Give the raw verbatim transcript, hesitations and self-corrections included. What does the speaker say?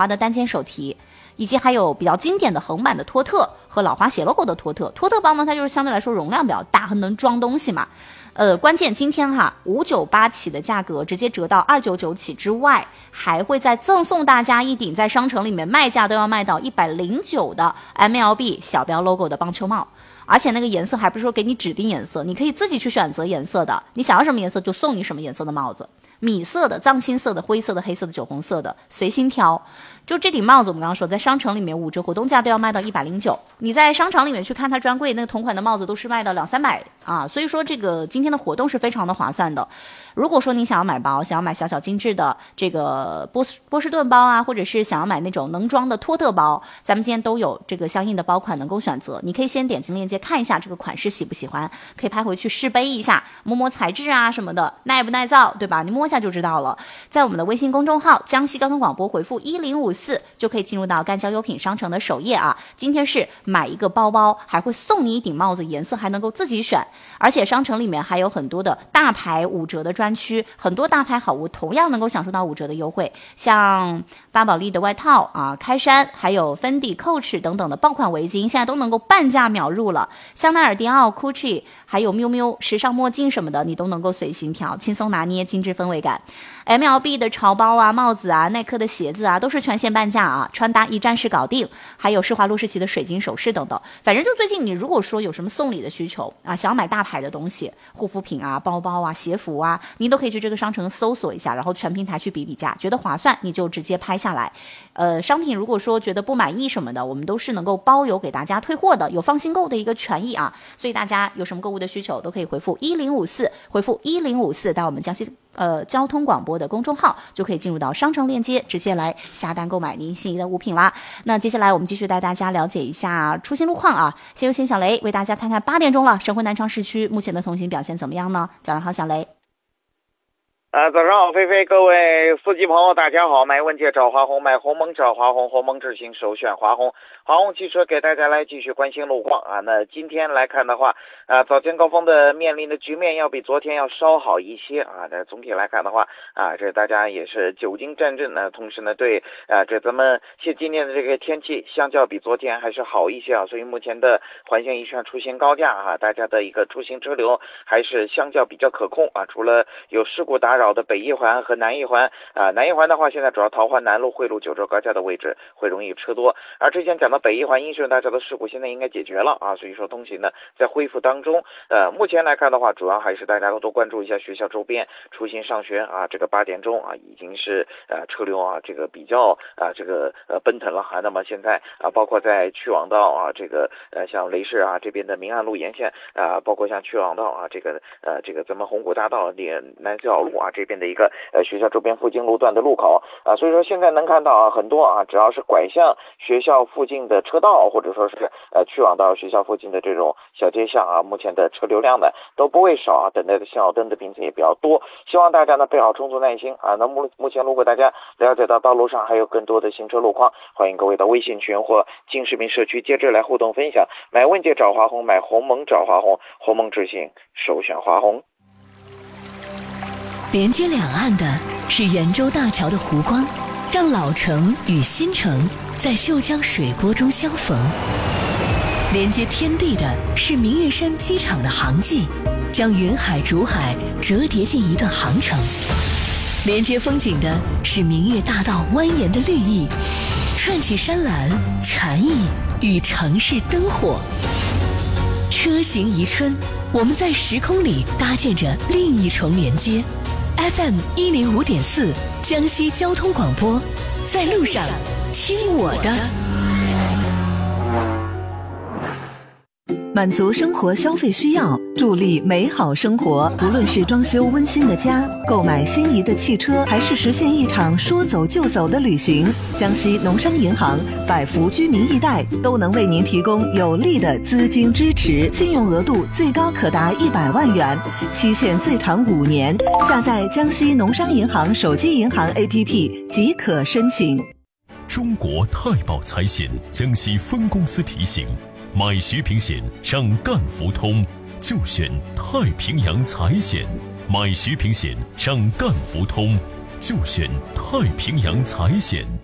花的单肩手提，以及还有比较经典的横版的托特和老花写 logo 的托特。托特包呢，它就是相对来说容量比较大，很能装东西嘛。呃，关键今天哈五九八起的价格直接折到二九九起之外，还会再赠送大家一顶在商城里面卖价都要卖到一百零九的 M L B 小标 logo 的棒球帽。而且那个颜色还不是说给你指定颜色，你可以自己去选择颜色的，你想要什么颜色就送你什么颜色的帽子，米色的、藏青色的、灰色的、黑色的、酒红色的，随心挑。就这顶帽子，我们刚刚说在商城里面五折活动价都要卖到一百零九，你在商场里面去看它专柜那个同款的帽子都是卖到两三百啊，所以说这个今天的活动是非常的划算的。如果说你想要买包，想要买小小精致的这个波士波士顿包啊，或者是想要买那种能装的托特包，咱们今天都有这个相应的包款能够选择。你可以先点击链接看一下这个款式喜不喜欢，可以拍回去试背一下，摸摸材质啊什么的，耐不耐造，对吧？你摸一下就知道了。在我们的微信公众号江西交通广播回复一零五四就可以进入到赣江优品商城的首页啊。今天是买一个包包还会送你一顶帽子，颜色还能够自己选，而且商城里面还有很多的大牌五折的专区，很多大牌好物同样能够享受到五折的优惠，像巴宝莉的外套啊、开衫，还有芬迪、Coach 等等的爆款围巾，现在都能够半价秒入了。香奈儿、迪奥、Gucci 还有miu miu时尚墨镜什么的，你都能够随心挑，轻松拿捏，精致氛围感。M L B 的潮包啊、帽子啊、耐克的鞋子啊，都是全线半价啊，穿搭一站式搞定。还有施华洛世奇的水晶首饰等等。反正就最近你如果说有什么送礼的需求啊，想要买大牌的东西，护肤品啊、包包啊、鞋服啊，你都可以去这个商城搜索一下，然后全平台去比比价，觉得划算你就直接拍下来。呃，商品如果说觉得不满意什么的，我们都是能够包邮给大家退货的，有放心购的一个权益啊。所以大家有什么购物的需求都可以回复一零五四，回复一零五四到我们江西呃交通广播的公众号，就可以进入到商城链接，直接来下单购买您心仪的物品啦。那接下来我们继续带大家了解一下出行路况啊。先有请小雷为大家看看八点钟了，神汇南昌市区目前的通行表现怎么样呢？早上好，小雷。 呃，早上好，菲菲，各位司机朋友，大家好！买问界找华虹，买鸿蒙找华虹，鸿蒙智行首选华虹。华虹汽车给大家来继续关心路况啊。那今天来看的话，啊，早间高峰的面临的局面要比昨天要稍好一些啊。但总体来看的话，啊，这大家也是久经战阵呢，同时呢，对啊，这咱们现今天的这个天气相较比昨天还是好一些啊。所以目前的环线一线出行高架啊，大家的一个出行车流还是相较比较可控啊。除了有事故打扰的北一环和南一环啊，南一环的话，现在主要桃花南路汇路九州高架的位置会容易车多，而之前讲到北一环英顺大桥的事故，现在应该解决了啊，所以说通行呢在恢复当中。呃，目前来看的话，主要还是大家多关注一下学校周边出行上学啊，这个八点钟啊已经是呃车流啊这个比较啊这个呃奔腾了啊。那么现在啊，包括在去往道啊这个呃像雷市啊这边的明安路沿线啊，包括像去往道啊这个呃这个咱们红谷大道连南小路啊这边的一个呃学校周边附近路段的路口啊，所以说现在能看到啊很多啊，只要是拐向学校附近的车道，或者说是呃去往到学校附近的这种小街巷啊，目前的车流量呢都不会少啊，等待的信号灯的并且也比较多。希望大家呢备好充足耐心啊。那目目前如果大家了解到道路上还有更多的行车路况，欢迎各位到微信群或金视频社区接着来互动分享。买问界找华虹，买鸿蒙找华虹，鸿蒙智行首选华虹。 连接两岸的是圆洲大桥的湖光，让老城与新城在秀江水波中相逢。连接天地的是明月山机场的航迹，将云海竹海折叠进一段航程。连接风景的是明月大道蜿蜒的绿意，串起山岚禅意与城市灯火。车行宜春，我们在时空里搭建着另一重连接。F M 一零五点四，江西交通广播，在路上听我的。 满足生活消费需要，助力美好生活。无论是装修温馨的家，购买心仪的汽车，还是实现一场说走就走的旅行，江西农商银行百福居民易贷都能为您提供有力的资金支持，信用额度最高可达一百万元，期限最长五年。下载江西农商银行手机银行 A P P 即可申请。 中国太保财险江西分公司提醒：买徐平险上赣福通，就选太平洋财险；买徐平险上赣福通，就选太平洋财险。